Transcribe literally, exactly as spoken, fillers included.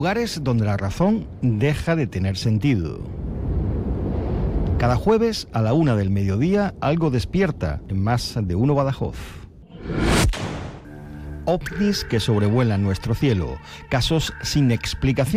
Lugares donde la razón deja de tener sentido. Cada jueves a la una del mediodía algo despierta en Más de Uno Badajoz. Ovnis que sobrevuelan nuestro cielo, casos sin explicación